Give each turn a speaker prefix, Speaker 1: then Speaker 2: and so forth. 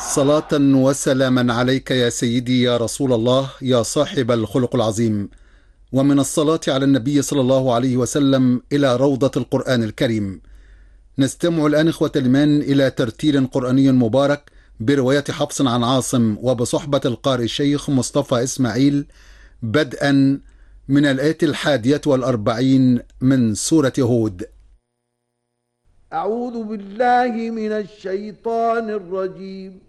Speaker 1: صلاة وسلاما عليك يا سيدي يا رسول الله يا صاحب الخلق العظيم. ومن الصلاة على النبي صلى الله عليه وسلم إلى روضة القرآن الكريم. نستمع الآن إخوة الإيمان إلى ترتيل قرآني مبارك برواية حفص عن عاصم وبصحبة القارئ الشيخ مصطفى إسماعيل، بدءا من الآية 41 من سورة هود.
Speaker 2: أعوذ بالله من الشيطان الرجيم.